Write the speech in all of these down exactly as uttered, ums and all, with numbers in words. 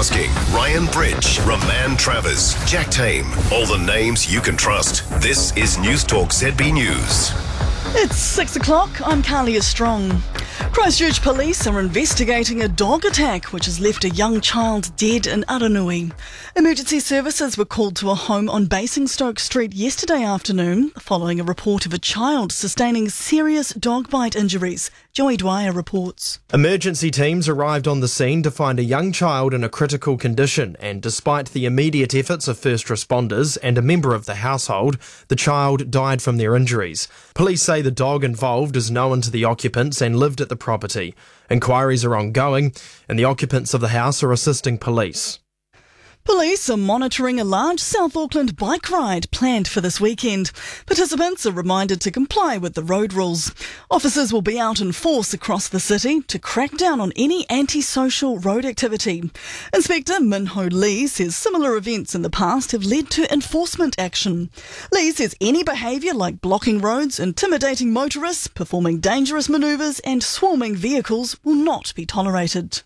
asking. Ryan Bridge, Roman Travers, Jack Tame. All the names you can trust. This is News Talk Z B News. It's six o'clock. I'm Carlia Strong. Christchurch police are investigating a dog attack which has left a young child dead in Aranui. Emergency services were called to a home on Basingstoke Street yesterday afternoon following a report of a child sustaining serious dog bite injuries. Joey Dwyer reports. Emergency teams arrived on the scene to find a young child in a critical condition, and despite the immediate efforts of first responders and a member of the household, the child died from their injuries. Police say the dog involved is known to the occupants and lived at the property. Inquiries are ongoing, and the occupants of the house are assisting police. Police are monitoring a large South Auckland bike ride planned for this weekend. Participants are reminded to comply with the road rules. Officers will be out in force across the city to crack down on any antisocial road activity. Inspector Minho Lee says similar events in the past have led to enforcement action. Lee says any behaviour like blocking roads, intimidating motorists, performing dangerous manoeuvres and swarming vehicles will not be tolerated.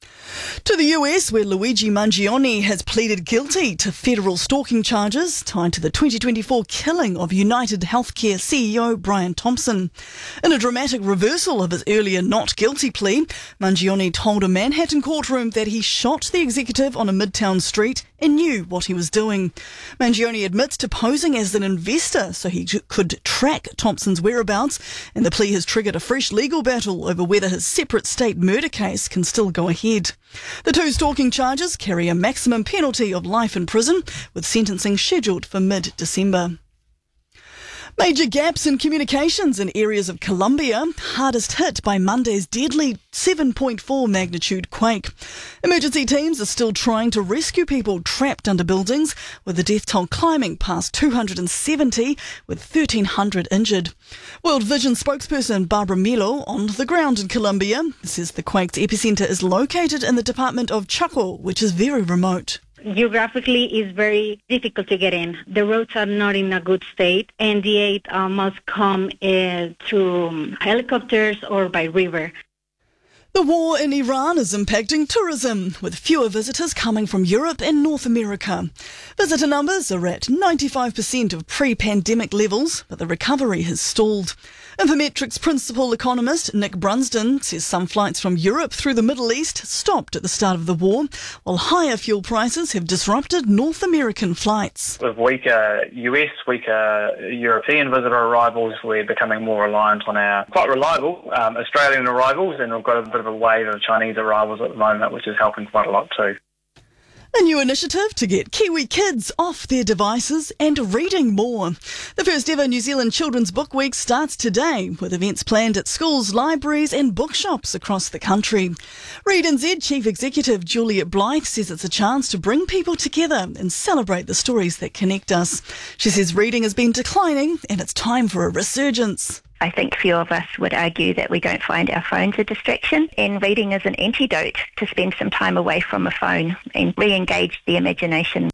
To the U S, where Luigi Mangione has pleaded guilty to federal stalking charges tied to the twenty twenty-four killing of United Healthcare C E O Brian Thompson. In a dramatic reversal of his earlier not guilty plea, Mangione told a Manhattan courtroom that he shot the executive on a midtown street and knew what he was doing. Mangione admits to posing as an investor so he could track Thompson's whereabouts, and the plea has triggered a fresh legal battle over whether his separate state murder case can still go ahead. The two stalking charges carry a maximum penalty of life in prison, with sentencing scheduled for mid-December. Major gaps in communications in areas of Colombia, hardest hit by Monday's deadly seven point four magnitude quake. Emergency teams are still trying to rescue people trapped under buildings, with the death toll climbing past two hundred seventy, with thirteen hundred injured. World Vision spokesperson Barbara Melo, on the ground in Colombia, says the quake's epicentre is located in the department of Chaco, which is very remote. Geographically, it's very difficult to get in. The roads are not in a good state, and the aid uh, must come uh, through helicopters or by river. The war in Iran is impacting tourism, with fewer visitors coming from Europe and North America. Visitor numbers are at ninety-five percent of pre-pandemic levels, but the recovery has stalled. Infometrics principal economist Nick Brunsden says some flights from Europe through the Middle East stopped at the start of the war, while higher fuel prices have disrupted North American flights. With weaker U S, weaker European visitor arrivals, we're becoming more reliant on our quite reliable um, Australian arrivals, and we've got a bit of a wave of Chinese arrivals at the moment, which is helping quite a lot too. A new initiative to get Kiwi kids off their devices and reading more. The first ever New Zealand Children's Book Week starts today, with events planned at schools, libraries and bookshops across the country. Read N Z Chief Executive Juliet Blythe says it's a chance to bring people together and celebrate the stories that connect us. She says reading has been declining and it's time for a resurgence. I think few of us would argue that we don't find our phones a distraction, and reading is an antidote to spend some time away from a phone and re-engage the imagination.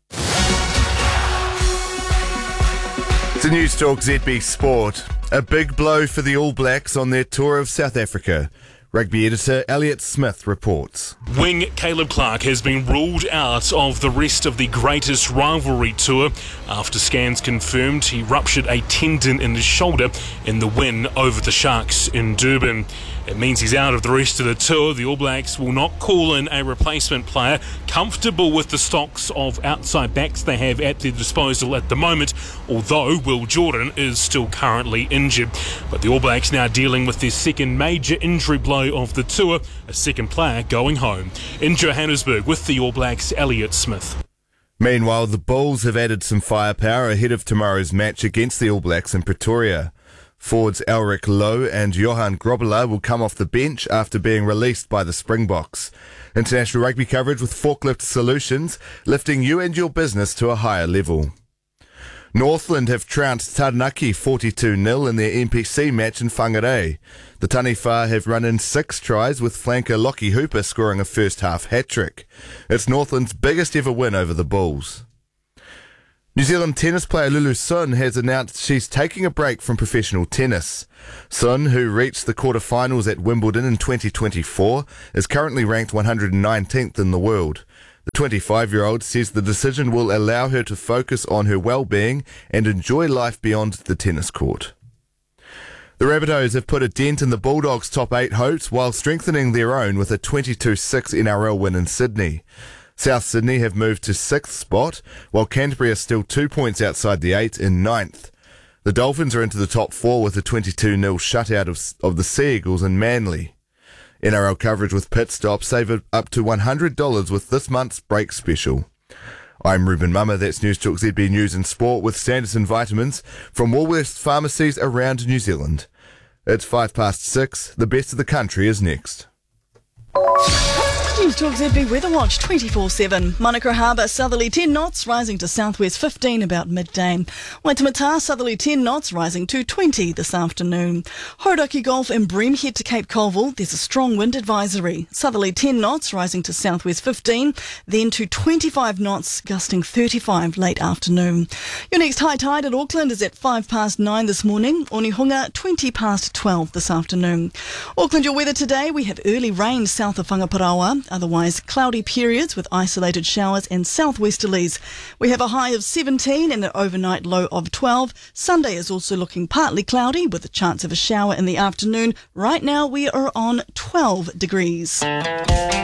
To News Talk Z B Sport. A big blow for the All Blacks on their tour of South Africa. Rugby editor Elliot Smith reports. Wing Caleb Clarke has been ruled out of the rest of the Greatest Rivalry tour after scans confirmed he ruptured a tendon in his shoulder in the win over the Sharks in Durban. It means he's out of the rest of the tour. The All Blacks will not call in a replacement player, comfortable with the stocks of outside backs they have at their disposal at the moment, although Will Jordan is still currently injured. But the All Blacks now dealing with their second major injury blow of the tour, a second player going home. In Johannesburg with the All Blacks, Elliot Smith. Meanwhile, the Bulls have added some firepower ahead of tomorrow's match against the All Blacks in Pretoria. Forwards Elric Lowe and Johan Grobler will come off the bench after being released by the Springboks. International rugby coverage with Forklift Solutions, lifting you and your business to a higher level. Northland have trounced Taranaki forty-two nil in their N P C match in Whangarei. The Taniwha have run in six tries, with flanker Lockie Hooper scoring a first-half hat-trick. It's Northland's biggest ever win over the Bulls. New Zealand tennis player Lulu Sun has announced she's taking a break from professional tennis. Sun, who reached the quarterfinals at Wimbledon in twenty twenty-four, is currently ranked one hundred nineteenth in the world. The twenty-five-year-old says the decision will allow her to focus on her well-being and enjoy life beyond the tennis court. The Rabbitohs have put a dent in the Bulldogs' top eight hopes while strengthening their own with a twenty-two six N R L win in Sydney. South Sydney have moved to sixth spot, while Canterbury are still two points outside the eight in ninth. The Dolphins are into the top four with a twenty-two nil shutout of, of the Sea Eagles in Manly. N R L coverage with pit stops save up to one hundred dollars with this month's break special. I'm Ruben Mummer, that's News Talk Z B News and Sport with Sanderson Vitamins from Woolworths pharmacies around New Zealand. It's five past six. The best of the country is next. News Talk Z B Weather Watch twenty-four seven. Manukau Harbour, southerly ten knots, rising to southwest fifteen about midday. Waitemata, southerly ten knots, rising to twenty this afternoon. Hauraki Gulf and Breamhead to Cape Colville, there's a strong wind advisory. Southerly ten knots, rising to southwest fifteen, then to twenty-five knots, gusting thirty-five late afternoon. Your next high tide at Auckland is at five past nine this morning. Onehunga, twenty past twelve this afternoon. Auckland, your weather today, we have early rain south of Whangaparaoa. Otherwise, cloudy periods with isolated showers and southwesterlies. We have a high of seventeen and an overnight low of twelve. Sunday is also looking partly cloudy with a chance of a shower in the afternoon. Right now, we are on twelve degrees.